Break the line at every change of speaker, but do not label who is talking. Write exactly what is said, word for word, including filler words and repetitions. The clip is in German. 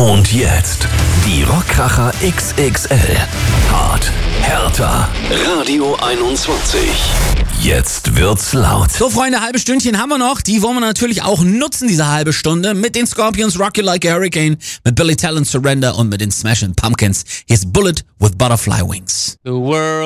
Und jetzt die Rockkracher X X L. Hart, härter. Radio einundzwanzig. Jetzt wird's laut.
So, Freunde, halbe Stündchen haben wir noch. Die wollen wir natürlich auch nutzen, diese halbe Stunde. Mit den Scorpions, Rock You Like a Hurricane, mit Billy Talent, Surrender und mit den Smashing Pumpkins. Hier ist Bullet with Butterfly Wings.
The world